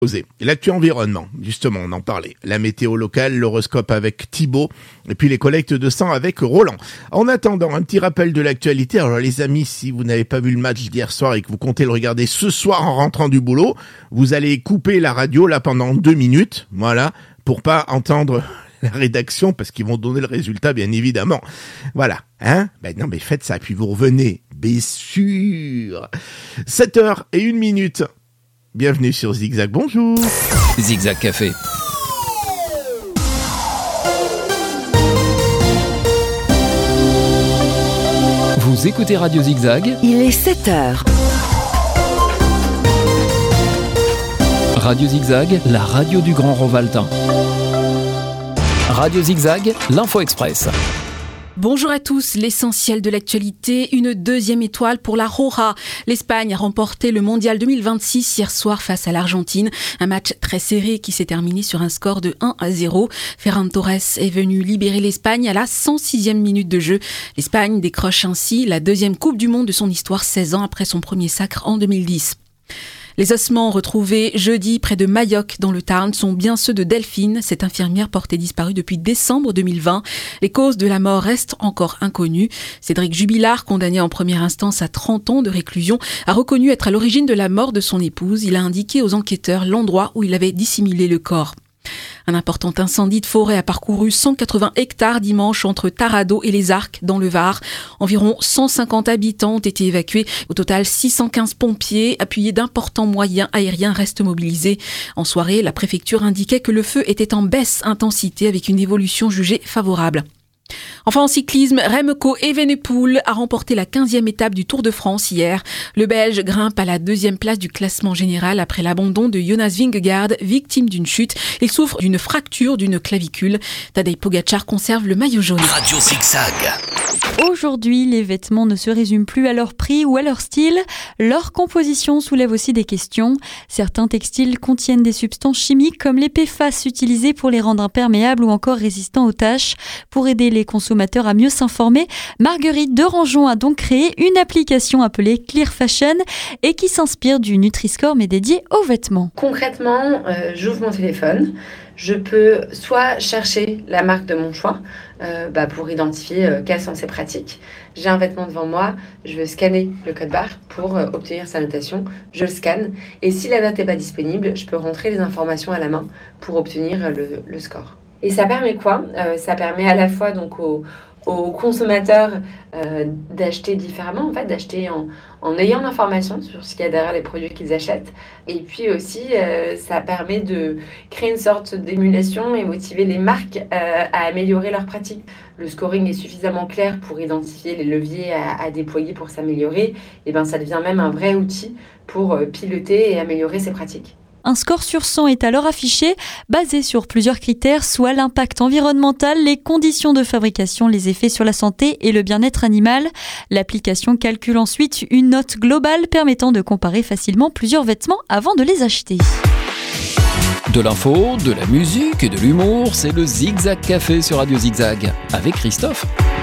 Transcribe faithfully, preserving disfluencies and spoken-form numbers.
L'actu environnement, justement, on en parlait. La météo locale, l'horoscope avec Thibaut, et puis les collectes de sang avec Roland. En attendant, un petit rappel de l'actualité. Alors les amis, si vous n'avez pas vu le match d'hier soir et que vous comptez le regarder ce soir en rentrant du boulot, vous allez couper la radio là pendant deux minutes, voilà, pour pas entendre la rédaction, parce qu'ils vont donner le résultat, bien évidemment. Voilà, hein? Ben non, mais faites ça, puis vous revenez, bien sûr. sept heures et une minute. Bienvenue sur Zigzag, bonjour. Zigzag Café. Vous écoutez Radio Zigzag. Il est sept heures. Radio Zigzag, la radio du Grand Rovaltin. Radio Zigzag, l'Info Express. Bonjour à tous, l'essentiel de l'actualité, une deuxième étoile pour la Roja. L'Espagne a remporté le mondial deux mille vingt-six hier soir face à l'Argentine. Un match très serré qui s'est terminé sur un score de un à zéro. Ferran Torres est venu libérer l'Espagne à la cent sixième minute de jeu. L'Espagne décroche ainsi la deuxième Coupe du Monde de son histoire, seize ans après son premier sacre en deux mille dix. Les ossements retrouvés jeudi près de Mayoc dans le Tarn sont bien ceux de Delphine, cette infirmière portée disparue depuis décembre deux mille vingt. Les causes de la mort restent encore inconnues. Cédric Jubilard, condamné en première instance à trente ans de réclusion, a reconnu être à l'origine de la mort de son épouse. Il a indiqué aux enquêteurs l'endroit où il avait dissimulé le corps. Un important incendie de forêt a parcouru cent quatre-vingts hectares dimanche entre Tarado et les Arcs dans le Var. Environ cent cinquante habitants ont été évacués. Au total, six cent quinze pompiers appuyés d'importants moyens aériens restent mobilisés. En soirée, la préfecture indiquait que le feu était en baisse intensité avec une évolution jugée favorable. Enfin en cyclisme, Remco Evenepoel a remporté la quinzième étape du Tour de France hier. Le Belge grimpe à la deuxième place du classement général après l'abandon de Jonas Vingegaard, victime d'une chute. Il souffre d'une fracture d'une clavicule. Tadej Pogačar conserve le maillot jaune. Radio Zigzag. Aujourd'hui, les vêtements ne se résument plus à leur prix ou à leur style. Leur composition soulève aussi des questions. Certains textiles contiennent des substances chimiques comme les P F A S utilisées pour les rendre imperméables ou encore résistants aux taches. Pour aider les consommateurs à mieux s'informer, Marguerite Derangeon a donc créé une application appelée Clear Fashion et qui s'inspire du Nutri-Score mais dédié aux vêtements. Concrètement, euh, j'ouvre mon téléphone. Je peux soit chercher la marque de mon choix euh, bah pour identifier euh, quelles sont ses pratiques. J'ai un vêtement devant moi, je veux scanner le code barre pour euh, obtenir sa notation. Je le scanne et si la note n'est pas disponible, je peux rentrer les informations à la main pour obtenir le, le score. Et ça permet quoi ? euh, Ça permet à la fois donc aux, aux consommateurs euh, d'acheter différemment, en fait, d'acheter en, en ayant l'information sur ce qu'il y a derrière les produits qu'ils achètent. Et puis aussi, euh, ça permet de créer une sorte d'émulation et motiver les marques euh, à améliorer leurs pratiques. Le scoring est suffisamment clair pour identifier les leviers à, à déployer pour s'améliorer. Et ben, ça devient même un vrai outil pour euh, piloter et améliorer ses pratiques. Un score sur cent est alors affiché, basé sur plusieurs critères, soit l'impact environnemental, les conditions de fabrication, les effets sur la santé et le bien-être animal. L'application calcule ensuite une note globale permettant de comparer facilement plusieurs vêtements avant de les acheter. De l'info, de la musique et de l'humour, c'est le Zigzag Café sur Radio Zigzag avec Christophe.